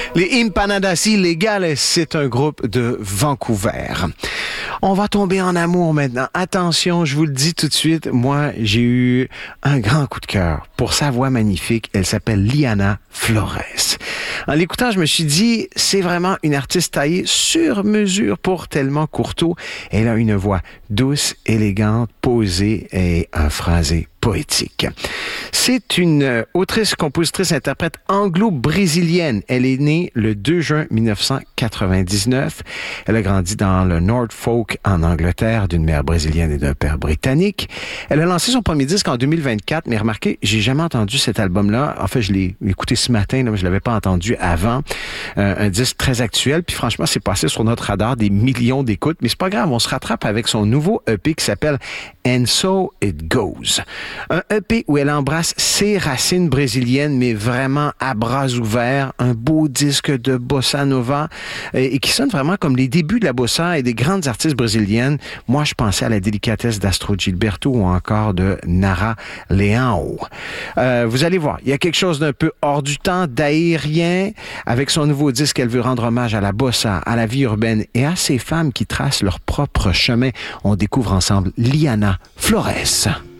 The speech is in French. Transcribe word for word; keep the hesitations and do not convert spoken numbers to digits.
Les Empanadas Illegales, c'est un groupe de Vancouver. On va tomber en amour maintenant. Attention, je vous le dis tout de suite, moi, j'ai eu un grand coup de cœur pour sa voix magnifique. Elle s'appelle Liana Flores. En l'écoutant, je me suis dit, c'est vraiment une artiste taillée sur mesure pour Thelma Courteau. Elle a une voix douce, élégante, posée et un phrasé poétique. C'est une autrice, compositrice, interprète anglo-brésilienne. Elle est née le deux juin mille neuf cent quatre-vingt-dix-neuf. Elle a grandi dans le Norfolk, en Angleterre, d'une mère brésilienne et d'un père britannique. Elle a lancé son premier disque en deux mille vingt-quatre, mais remarquez, j'ai jamais entendu cet album-là. En fait, je l'ai écouté ce matin, là, je l'avais pas entendu avant. Euh, un disque très actuel, puis franchement, c'est passé sur notre radar des millions d'écoutes, mais c'est pas grave, on se rattrape avec son nouveau E P qui s'appelle And So It Goes. Un E P où elle embrasse ses racines brésiliennes, mais vraiment à bras ouverts, un beau disque de bossa nova et, et qui sonne vraiment comme les débuts de la bossa et des grandes artistes brésiliennes. Moi, je pensais à la délicatesse d'Astro Gilberto ou encore de Nara Leão. Euh, vous allez voir, il y a quelque chose d'un peu hors du temps, d'aérien. Avec son nouveau disque, elle veut rendre hommage à la bossa, à la vie urbaine et à ces femmes qui tracent leur propre chemin. On découvre ensemble Liana Flores.